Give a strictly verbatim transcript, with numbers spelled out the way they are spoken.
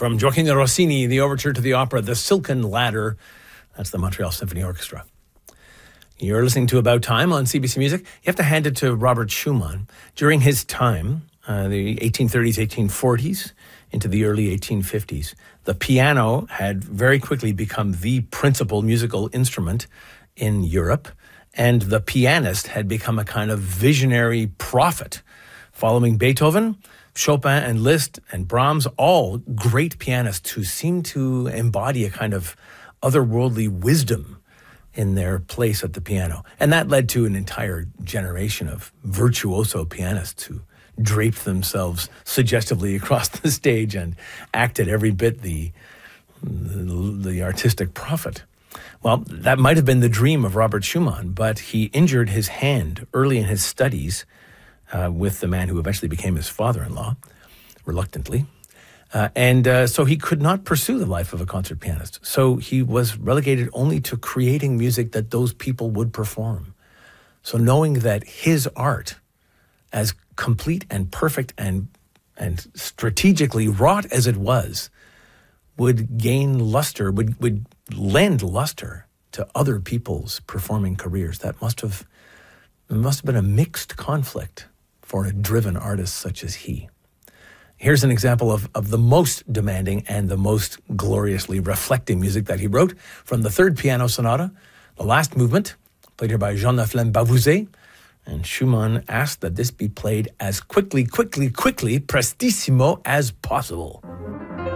From Gioacchino Rossini, the overture to the opera The Silken Ladder. That's the Montreal Symphony Orchestra. You're listening to About Time on C B C Music. You have to hand it to Robert Schumann. During his time, uh, the eighteen thirties, eighteen forties, into the early eighteen fifties, the piano had very quickly become the principal musical instrument in Europe, and the pianist had become a kind of visionary prophet. Following Beethoven, Chopin and Liszt and Brahms, all great pianists who seemed to embody a kind of otherworldly wisdom in their place at the piano. And that led to an entire generation of virtuoso pianists who draped themselves suggestively across the stage and acted every bit the, the, the artistic prophet. Well, that might have been the dream of Robert Schumann, but he injured his hand early in his studies uh, with the man who eventually became his father-in-law, reluctantly. Uh, and uh, so he could not pursue the life of a concert pianist. So he was relegated only to creating music that those people would perform. So knowing that his art, as complete and perfect and and strategically wrought as it was, would gain luster, would, would lend luster to other people's performing careers. That must have, it must have been a mixed conflict for a driven artist such as he. Here's an example of, of the most demanding and the most gloriously reflecting music that he wrote from the third piano sonata, the last movement, played here by Jean Laflamme Bavouzet. And Schumann asked that this be played as quickly, quickly, quickly, prestissimo as possible.